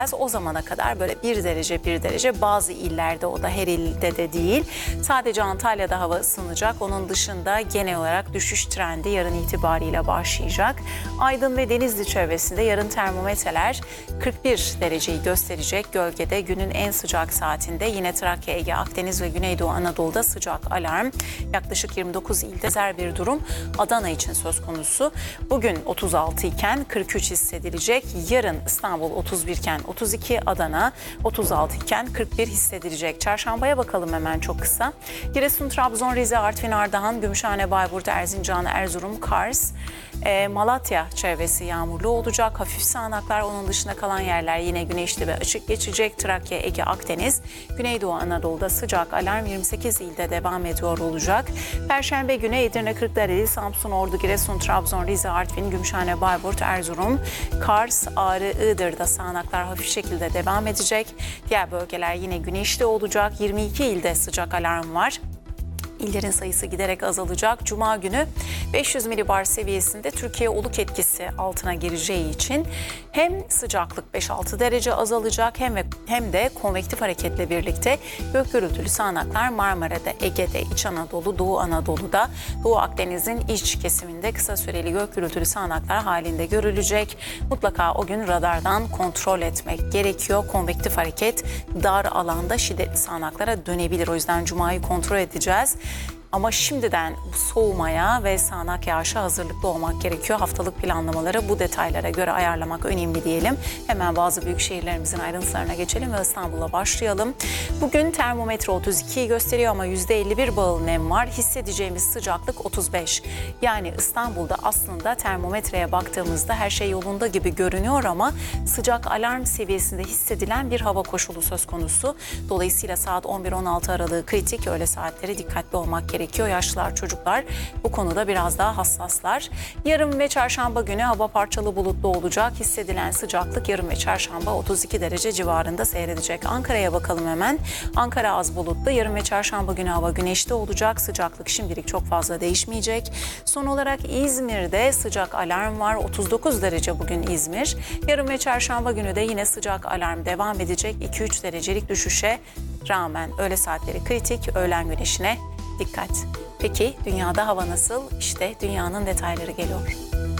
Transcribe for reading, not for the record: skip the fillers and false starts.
O zamana kadar böyle 1 derece bazı illerde, o da her ilde de değil. Sadece Antalya'da hava ısınacak. Onun dışında genel olarak düşüş trendi yarın itibariyle başlayacak. Aydın ve Denizli çevresinde yarın termometreler 41 dereceyi gösterecek. Gölgede günün en sıcak saatinde yine Trakya, Ege, Akdeniz ve Güneydoğu Anadolu'da sıcak alarm. Yaklaşık 29 ilde benzer bir durum Adana için söz konusu. Bugün 36 iken 43 hissedilecek. Yarın İstanbul 31 iken 32, Adana 36 iken 41 hissedilecek. Çarşambaya bakalım hemen çok kısa. Giresun, Trabzon, Rize, Artvin, Ardahan, Gümüşhane, Bayburt, Erzincan, Erzurum, Kars, Malatya çevresi yağmurlu olacak. Hafif sağanaklar, onun dışında kalan yerler yine güneşli ve açık geçecek. Trakya, Ege, Akdeniz, Güneydoğu Anadolu'da sıcak alarm 28 ilde devam ediyor olacak. Perşembe günü Edirne, Kırklareli, Samsun, Ordu, Giresun, Trabzon, Rize, Artvin, Gümüşhane, Bayburt, Erzurum, Kars, Ağrı, Iğdır'da sağanaklar hafif şekilde devam edecek. Diğer bölgeler yine güneşli olacak. 22 ilde sıcak alarm var. İllerin sayısı giderek azalacak. Cuma günü 500 milibar seviyesinde Türkiye oluk etkisi altına gireceği için hem sıcaklık 5-6 derece azalacak hem de konvektif hareketle birlikte gök gürültülü sağanaklar Marmara'da, Ege'de, İç Anadolu, Doğu Anadolu'da, Doğu Akdeniz'in iç kesiminde kısa süreli gök gürültülü sağanaklar halinde görülecek. Mutlaka o gün radardan kontrol etmek gerekiyor. Konvektif hareket dar alanda şiddetli sağanaklara dönebilir. O yüzden Cuma'yı kontrol edeceğiz. Ama şimdiden soğumaya ve sağanak yağışa hazırlıklı olmak gerekiyor. Haftalık planlamaları bu detaylara göre ayarlamak önemli diyelim. Hemen bazı büyük şehirlerimizin ayrıntılarına geçelim ve İstanbul'a başlayalım. Bugün termometre 32'yi gösteriyor ama %51 bağıl nem var. Hissedeceğimiz sıcaklık 35. Yani İstanbul'da aslında termometreye baktığımızda her şey yolunda gibi görünüyor ama sıcak alarm seviyesinde hissedilen bir hava koşulu söz konusu. Dolayısıyla saat 11-16 aralığı kritik, öğle saatleri dikkatli olmak gerekiyor. Yaşlılar, çocuklar bu konuda biraz daha hassaslar. Yarın ve çarşamba günü hava parçalı bulutlu olacak. Hissedilen sıcaklık yarın ve çarşamba 32 derece civarında seyredecek. Ankara'ya bakalım hemen. Ankara az bulutlu. Yarın ve çarşamba günü hava güneşli olacak. Sıcaklık şimdilik çok fazla değişmeyecek. Son olarak İzmir'de sıcak alarm var. 39 derece bugün İzmir. Yarın ve çarşamba günü de yine sıcak alarm devam edecek. 2-3 derecelik düşüşe rağmen öğle saatleri kritik, öğlen güneşine dikkat. Peki dünyada hava nasıl? İşte dünyanın detayları geliyor.